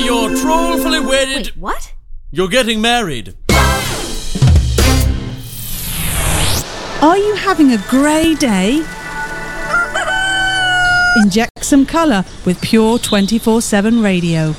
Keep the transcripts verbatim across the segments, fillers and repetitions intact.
you're trollfully wedded. Wait, what? You're getting married. Are you having a grey day? Inject some colour with Pure twenty-four seven Radio.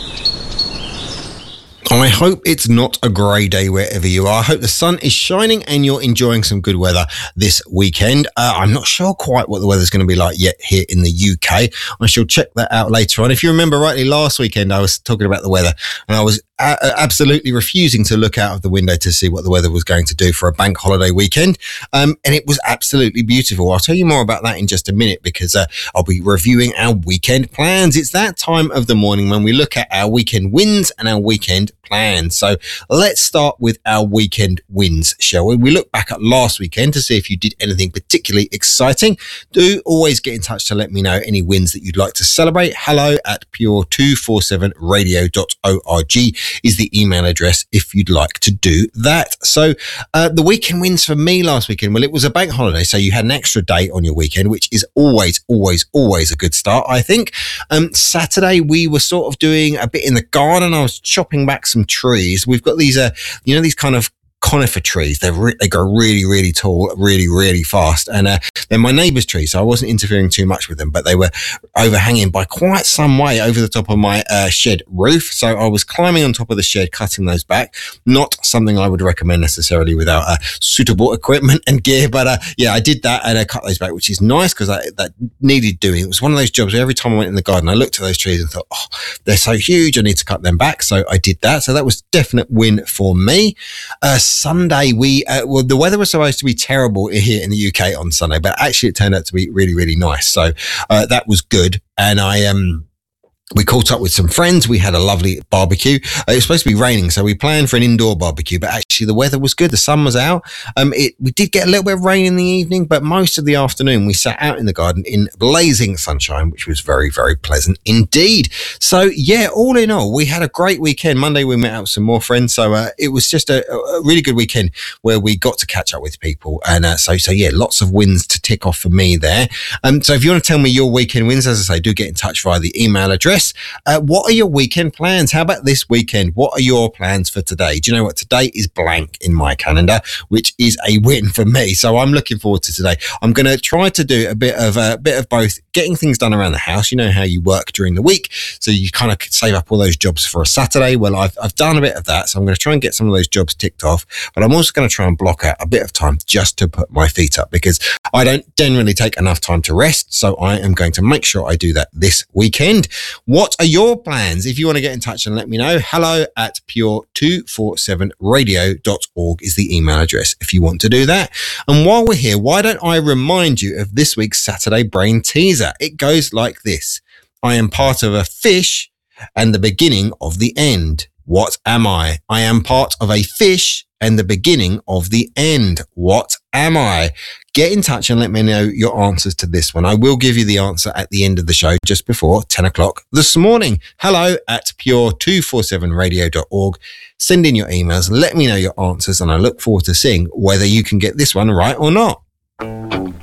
I hope it's not a grey day wherever you are. I hope the sun is shining and you're enjoying some good weather this weekend. Uh, I'm not sure quite what the weather's going to be like yet here in the U K. I shall check that out later on. If you remember rightly, last weekend I was talking about the weather and I was a- absolutely refusing to look out of the window to see what the weather was going to do for a bank holiday weekend. Um, and it was absolutely beautiful. I'll tell you more about that in just a minute because uh, I'll be reviewing our weekend plans. It's that time of the morning when we look at our weekend wins and our weekend plans. So let's start with our weekend wins, shall we? We look back at last weekend to see if you did anything particularly exciting. Do always get in touch to let me know any wins that you'd like to celebrate. Hello at pure two four seven radio dot org is the email address if you'd like to do that. So uh, the weekend wins for me last weekend, well, it was a bank holiday, so you had an extra day on your weekend, which is always, always, always a good start, I think. Um, Saturday, we were sort of doing a bit in the garden. I was chopping back some trees. We've got these, uh, you know, these kind of conifer trees. They're re- they go really, really tall, really, really fast. And uh, they're my neighbour's trees, so I wasn't interfering too much with them, but they were overhanging by quite some way over the top of my uh, shed roof. So I was climbing on top of the shed, cutting those back. Not something I would recommend necessarily without uh, suitable equipment and gear, but uh, yeah, I did that and I cut those back, which is nice because that needed doing. It was one of those jobs where every time I went in the garden, I looked at those trees and thought, oh, they're so huge, I need to cut them back. So I did that. So that was a definite win for me. Uh, Sunday, we, uh, well, the weather was supposed to be terrible here in the U K on Sunday, but actually it turned out to be really, really nice. So uh, that was good. And I, um, we caught up with some friends. We had a lovely barbecue. Uh, it was supposed to be raining, so we planned for an indoor barbecue, but actually the weather was good. The sun was out. Um, it, we did get a little bit of rain in the evening, but most of the afternoon we sat out in the garden in blazing sunshine, which was very, very pleasant indeed. So yeah, all in all, we had a great weekend. Monday we met out with some more friends. So uh, it was just a, a really good weekend where we got to catch up with people. And uh, so, so yeah, lots of wins to tick off for me there. Um, so if you want to tell me your weekend wins, as I say, do get in touch via the email address. Uh, what are your weekend plans? How about this weekend? What are your plans for today? Do you know what? Today is blank in my calendar, which is a win for me. So I'm looking forward to today. I'm going to try to do a bit of a bit of both, getting things done around the house. You know how you work during the week, so you kind of save up all those jobs for a Saturday. Well, I've I've done a bit of that, so I'm going to try and get some of those jobs ticked off. But I'm also going to try and block out a bit of time just to put my feet up because I don't generally take enough time to rest. So I am going to make sure I do that this weekend. What are your plans? If you want to get in touch and let me know, hello at pure two four seven radio dot org is the email address if you want to do that. And while we're here, why don't I remind you of this week's Saturday Brain Teaser? It goes like this. I am part of a fish and the beginning of the end. What am I? I am part of a fish and the beginning of the end. What am I? Get in touch and let me know your answers to this one. I will give you the answer at the end of the show just before ten o'clock this morning. Hello at pure two four seven radio dot org. Send in your emails, let me know your answers, and I look forward to seeing whether you can get this one right or not.